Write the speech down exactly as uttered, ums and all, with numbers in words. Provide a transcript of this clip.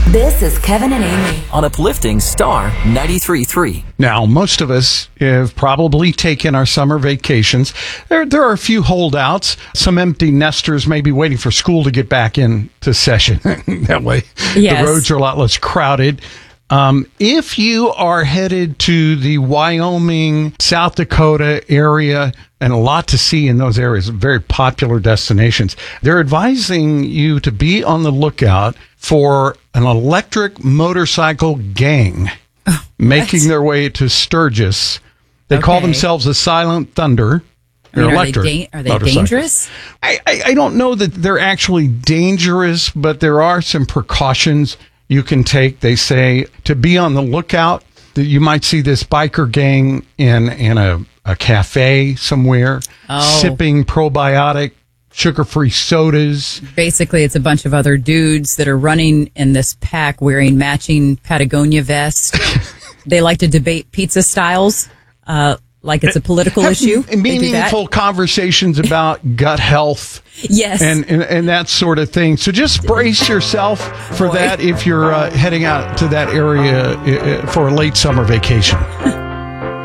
This is Kevin and Amy on Uplifting Star ninety-three point three. Now, most of us have probably taken our summer vacations. There, there are a few holdouts. Some empty nesters may be waiting for school to get back into session. That way, yes. The roads are a lot less crowded. Um, if you are headed to the Wyoming, South Dakota area, and a lot to see in those areas, very popular destinations, they're advising you to be on the lookout for an electric motorcycle gang oh, making their way to Sturgis. They okay. call themselves the Silent Thunder. I mean, They're are electric they, da- are they dangerous? I, I, I don't know that they're actually dangerous, but there are some precautions you can take. They say to be on the lookout that you might see this biker gang in, in a, a cafe somewhere, oh. sipping probiotic, sugar-free sodas. Basically, it's a bunch of other dudes that are running in this pack wearing matching Patagonia vests. They like to debate pizza styles, uh, like it's a political Have issue. Meaningful conversations about gut health. Yes. And, and and that sort of thing. So just brace yourself for Boy. that if you're uh, heading out to that area uh, for a late summer vacation.